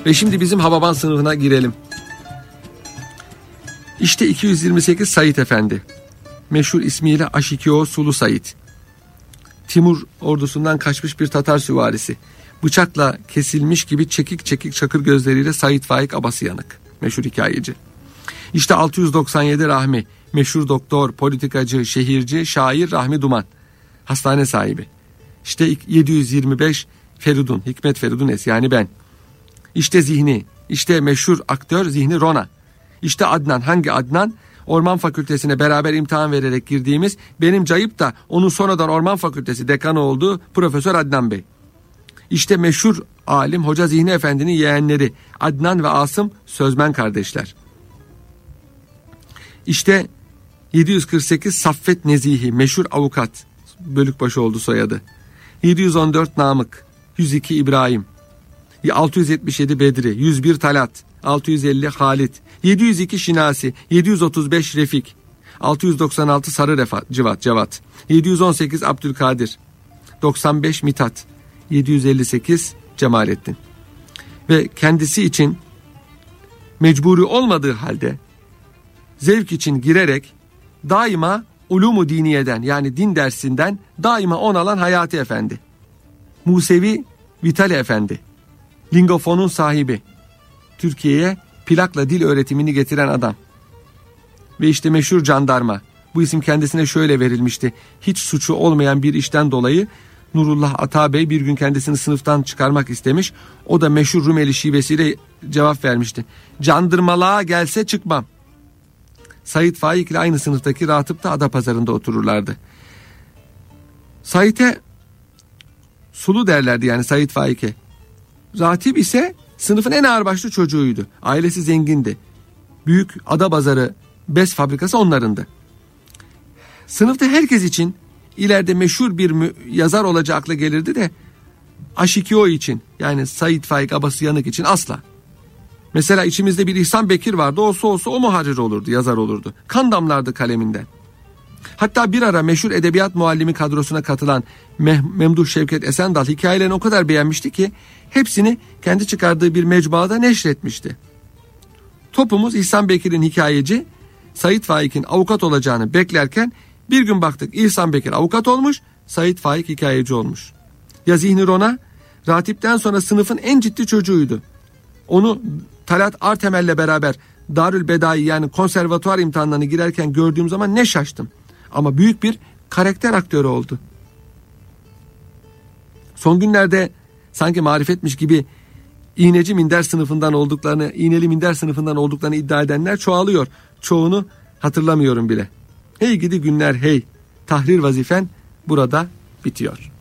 Ve şimdi bizim Hababam sınıfına girelim. İşte 228 Said Efendi. Meşhur ismiyle Aşikio Sulu Said. Timur ordusundan kaçmış bir Tatar süvarisi. Bıçakla kesilmiş gibi çekik çekik çakır gözleriyle Said Faik Abasıyanık. Meşhur hikayeci. İşte 697 Rahmi. Meşhur doktor, politikacı, şehirci, şair Rahmi Duman. Hastane sahibi. İşte 725 Feridun, Hikmet Feridun Es, yani ben. İşte Zihni, işte meşhur aktör Zihni Rona. İşte Adnan, hangi Adnan? Orman Fakültesine beraber imtihan vererek girdiğimiz, benim cayıp da onun sonradan Orman Fakültesi dekanı olduğu Profesör Adnan Bey. İşte meşhur alim Hoca Zihni Efendi'nin yeğenleri Adnan ve Asım Sözmen kardeşler. İşte 748 Saffet Nezihi, meşhur avukat, Bölükbaşı oldu soyadı. 714 Namık, 102 İbrahim, 677 Bedri, 101 Talat, 650 Halit, 702 Şinasi, 735 Refik, 696 Sarı Cevat, 718 Abdülkadir, 95 Mithat, 758 Cemalettin. Ve kendisi için mecburi olmadığı halde zevk için girerek daima ulumu diniyeden, yani din dersinden daima on alan Hayati Efendi. Musevi Vitali Efendi. Lingofonun sahibi. Türkiye'ye plakla dil öğretimini getiren adam. Ve işte meşhur jandarma. Bu isim kendisine şöyle verilmişti. Hiç suçu olmayan bir işten dolayı Nurullah Ata Bey bir gün kendisini sınıftan çıkarmak istemiş. O da meşhur Rumeli şivesiyle cevap vermişti. Jandırmalığa gelse çıkmam. Said Faik ile aynı sınıftaki Ratip de Adapazarı'nda otururlardı. Said'e Sulu derlerdi, yani Said Faik'e. Ratip ise sınıfın en ağırbaşlı çocuğuydu. Ailesi zengindi. Büyük Adapazarı bez fabrikası onlarındı. Sınıfta herkes için ileride meşhur bir yazar olacağı akla gelirdi de Aşikio için, yani Said Faik Abasıyanık için asla. Mesela içimizde bir İhsan Bekir vardı. Olsa o muharrir olurdu, yazar olurdu. Kan damlardı kaleminden. Hatta bir ara meşhur edebiyat muallimi kadrosuna katılan Memduh Şevket Esendal hikayelerini o kadar beğenmişti ki hepsini kendi çıkardığı bir mecmuada neşretmişti. Topumuz İhsan Bekir'in hikayeci, Said Faik'in avukat olacağını beklerken bir gün baktık İhsan Bekir avukat olmuş, Said Faik hikayeci olmuş. Ya Zihni Rona, Ratip'ten sonra sınıfın en ciddi çocuğuydu. Onu Talat Artemel'le beraber Darül Bedai, yani konservatuvar imtihanlarına girerken gördüğüm zaman ne şaştım. Ama büyük bir karakter aktörü oldu. Son günlerde sanki marifetmiş gibi İğneli minder sınıfından olduklarını iddia edenler çoğalıyor. Çoğunu hatırlamıyorum bile. Hey gidi günler hey. Tahrir vazifen burada bitiyor.